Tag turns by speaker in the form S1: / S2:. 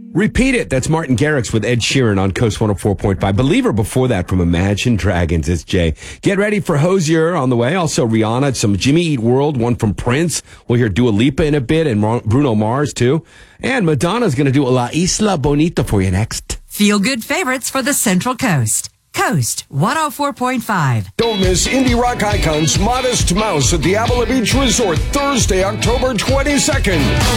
S1: Repeat It. That's Martin Garrix with Ed Sheeran on Coast 104.5. Believer before that from Imagine Dragons. It's Jay. Get ready for Hozier on the way. Also Rihanna, some Jimmy Eat World, one from Prince. We'll hear Dua Lipa in a bit and Bruno Mars too. And Madonna's going to do La Isla Bonita for you next.
S2: Feel good favorites for the Central Coast. Coast 104.5.
S3: Don't miss indie rock icons Modest Mouse at the Avila Beach Resort Thursday, October 22nd.